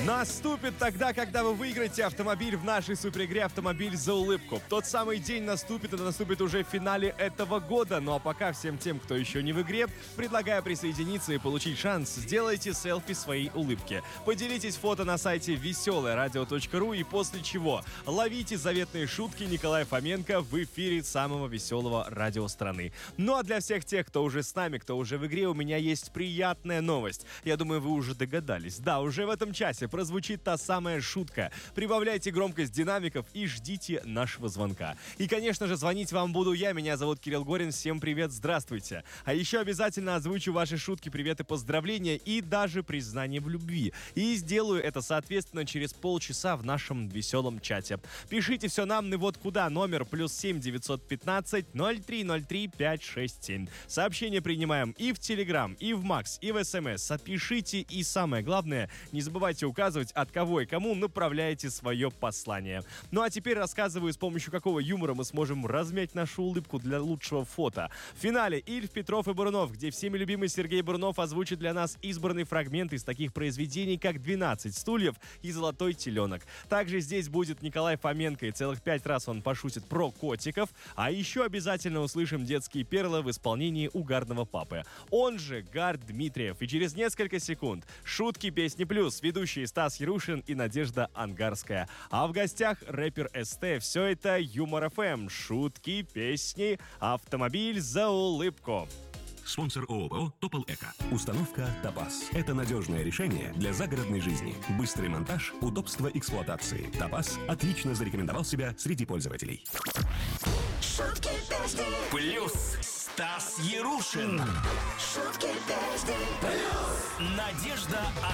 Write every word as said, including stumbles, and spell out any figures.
Наступит тогда, когда вы выиграете автомобиль в нашей суперигре «Автомобиль за улыбку». Тот самый день наступит, это наступит уже в финале этого года. Ну а пока всем тем, кто еще не в игре, предлагаю присоединиться и получить шанс. Сделайте селфи своей улыбки. Поделитесь фото на сайте веселое радио точка ру и после чего ловите заветные шутки Николая Фоменко в эфире самого веселого радио страны. Ну а для всех тех, кто уже с нами, кто уже в игре, у меня есть приятная новость. Я думаю, вы уже догадались. Да, уже в этом часе прозвучит та самая шутка. Прибавляйте громкость динамиков и ждите нашего звонка. И, конечно же, звонить вам буду я. Меня зовут Кирилл Горин. Всем привет, здравствуйте. А еще обязательно озвучу ваши шутки, приветы, поздравления и даже признание в любви. И сделаю это, соответственно, через полчаса в нашем веселом чате. Пишите все нам, и вот куда. Номер плюс семь девятьсот пятнадцать ноль три ноль три пять шесть семь. Сообщения принимаем и в Телеграм, и в Макс, и в СМС. Опишите и, самое главное, не забывайте указывать, от кого и кому направляете свое послание. Ну а теперь рассказываю, с помощью какого юмора мы сможем размять нашу улыбку для лучшего фото. В финале Ильф, Петров и Бурунов, где всеми любимый Сергей Бурунов озвучит для нас избранный фрагмент из таких произведений, как «двенадцать стульев» и «Золотой теленок». Также здесь будет Николай Фоменко, и целых пять раз он пошутит про котиков. А еще обязательно услышим детские перлы в исполнении угарного папы. Он же Гар Дмитриев. И через несколько секунд шутки песни плюс, ведущие Стас Ярушин и Надежда Ангарская. А в гостях рэпер СТ. Все это Юмор эф эм. Шутки, песни, автомобиль за улыбку. Спонсор ООО «Топол Эко». Установка «Топаз». Это надежное решение для загородной жизни. Быстрый монтаж, удобство эксплуатации. «Топаз» отлично зарекомендовал себя среди пользователей. Шутки, песни, Плюс Стас Ярушин. шутки, песни, Надежда